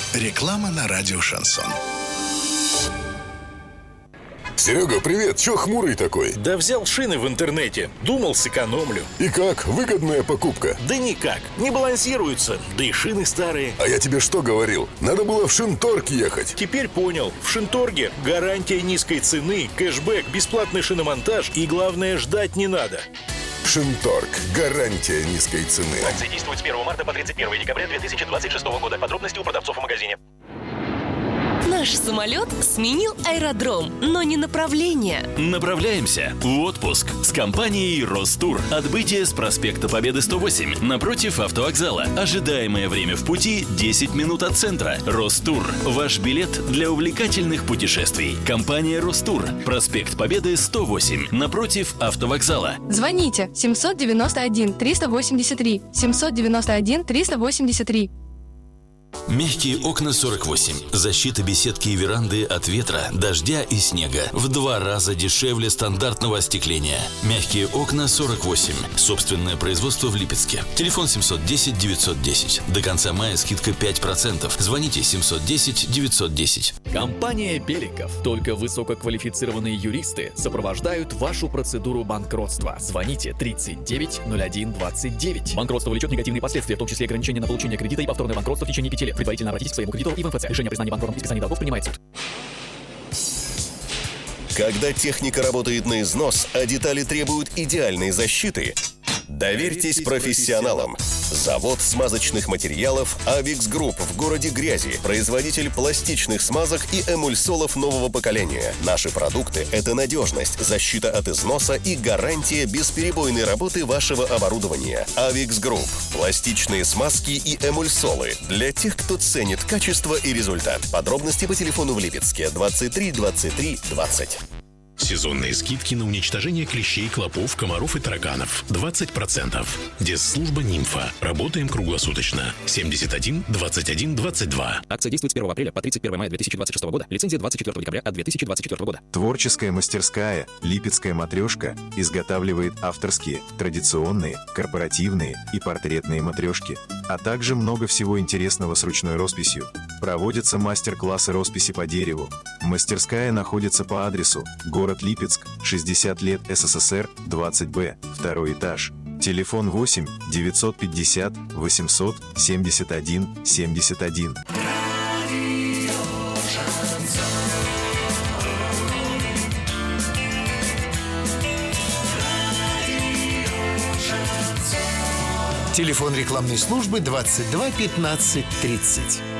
Реклама на радио «Шансон». Серега, привет! Чё хмурый такой? Да взял шины в интернете. Думал, сэкономлю. И как? Выгодная покупка? Да никак. Не балансируются. Да и шины старые. А я тебе что говорил? Надо было в Шинторг ехать. Теперь понял. В Шинторге гарантия низкой цены, кэшбэк, бесплатный шиномонтаж и, главное, ждать не надо. Шинторг. Гарантия низкой цены. Акция действует с 1 марта по 31 декабря 2026 года. Подробности у продавцов в магазине. Наш самолет сменил аэродром, но не направление. Направляемся в отпуск с компанией Ростур. Отбытие с проспекта Победы 108 напротив автовокзала. Ожидаемое время в пути 10 минут от центра. Ростур. Ваш билет для увлекательных путешествий. Компания Ростур. Проспект Победы 108 напротив автовокзала. Звоните 791 383 791 383. Мягкие окна 48. Защита беседки и веранды от ветра, дождя и снега. В 2 раза дешевле стандартного остекления. Мягкие окна 48. Собственное производство в Липецке. Телефон 710-910. До конца мая скидка 5%. Звоните 710-910. Компания «Беликов». Только высококвалифицированные юристы сопровождают вашу процедуру банкротства. Звоните 39 01 29. Банкротство влечет негативные последствия, в том числе ограничения на получение кредита и повторное банкротство в течение 5 лет. Предварительно обратитесь к своему кредитору и в МФЦ. Решение о признании банкротом и списании долгов принимает суд. Когда техника работает на износ, а детали требуют идеальной защиты, доверьтесь профессионалам. Завод смазочных материалов «Авикс Групп» в городе Грязи. Производитель пластичных смазок и эмульсолов нового поколения. Наши продукты – это надежность, защита от износа и гарантия бесперебойной работы вашего оборудования. «Авикс Групп» – пластичные смазки и эмульсолы для тех, кто ценит качество и результат. Подробности по телефону в Липецке 23 23 20. Сезонные скидки на уничтожение клещей, клопов, комаров и тараганов. 20%. Дезслужба «Нимфа». Работаем круглосуточно. 71 21 22. Акция действует с 1 апреля по 31 мая 2026 года. Лицензия 24 декабря от 2024 года. Творческая мастерская «Липецкая матрешка» изготавливает авторские, традиционные, корпоративные и портретные матрешки, а также много всего интересного с ручной росписью. Проводятся мастер-классы росписи по дереву. Мастерская находится по адресу город Липецк, 60 лет СССР, 20Б, 2 этаж. Телефон 8 950 800 71 71. Телефон рекламной службы 22 15 30.